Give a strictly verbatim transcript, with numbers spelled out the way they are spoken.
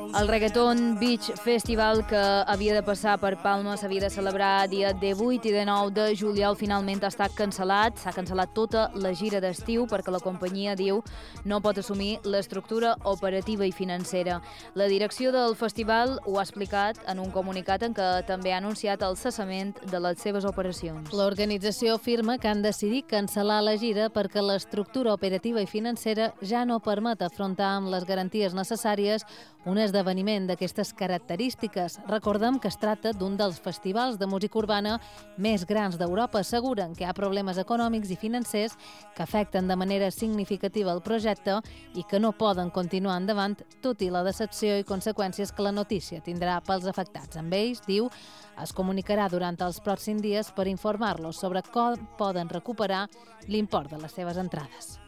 El Reggaeton Beach Festival, que havia de passar per Palma, s'havia de celebrar dia divuit i dinou de juliol, finalment ha estat cancel·lat. S'ha cancel·lat tota la gira d'estiu perquè la companyia, diu, no pot assumir l'estructura operativa i financera. La direcció del festival ho ha explicat en un comunicat en què també ha anunciat el cessament de les seves operacions. L'organització afirma que han decidit cancel·lar la gira perquè l'estructura operativa i financera ja no permet afrontar amb les garanties necessàries un esdeveniment d'aquestes característiques. Recordem que es tracta d'un dels festivals de música urbana més grans d'Europa. Asseguren que hi ha problemes econòmics i financers que afecten de manera significativa el projecte i que no poden continuar endavant, tot i la decepció i conseqüències que la notícia tindrà pels afectats. Amb ells, diu, es comunicarà durant els pròxims dies per informar-los sobre com poden recuperar l'import de les seves entrades.